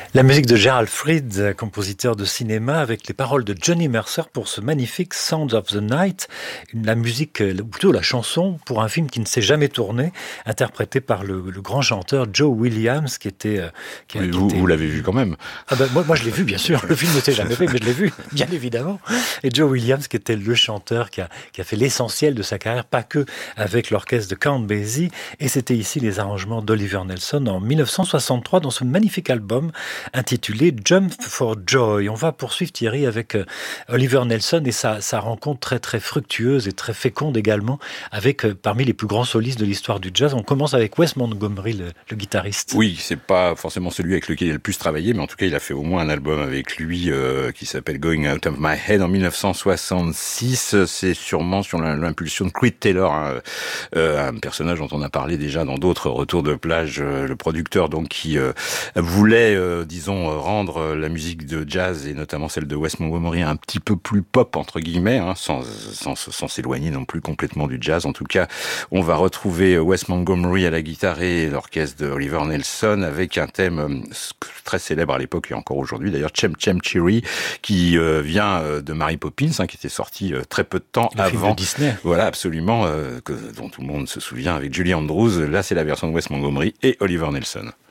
La musique de Gerald Fried, compositeur de cinéma, avec les paroles de Johnny Mercer pour ce magnifique Sounds of the Night, la musique, ou plutôt la chanson, pour un film qui ne s'est jamais tourné, interprété par le grand chanteur Joe Williams, qui était... Oui, vous l'avez vu quand même. Ah ben, moi je l'ai vu, bien sûr. Le film ne s'est jamais fait, mais je l'ai vu, bien évidemment. Et Joe Williams, qui était le chanteur qui a fait l'essentiel de sa carrière, pas que avec l'orchestre de Count Basie. Et c'était ici les arrangements d'Oliver Nelson en 1963 dans ce magnifique album intitulé Jump for Joy. On va poursuivre, Thierry, avec Oliver Nelson et sa rencontre très très fructueuse et très féconde également avec parmi les plus grands solistes de l'histoire du jazz. On commence avec Wes Montgomery, le guitariste. Oui, c'est pas forcément celui avec lequel il a le plus travaillé, mais en tout cas il a fait au moins un album avec lui qui s'appelle Going Out of My Head en 1966. C'est sûrement sur l'impulsion de Creed Taylor, un personnage dont on a parlé déjà dans d'autres retours de plage, le producteur donc qui voulait disons rendre la musique de jazz et notamment celle de Wes Montgomery un petit peu plus pop entre guillemets, sans s'éloigner non plus complètement du jazz. En tout cas, on va retrouver Wes Montgomery à la guitare et l'orchestre de Oliver Nelson avec un thème très célèbre à l'époque et encore aujourd'hui d'ailleurs, Chem Chem Cherry, qui vient de Mary Poppins, qui était sorti très peu de temps le avant. Film de Disney. Voilà, absolument, dont tout le monde se souvient avec Julie Andrews. Là, c'est la version de Wes Montgomery et Oliver Nelson.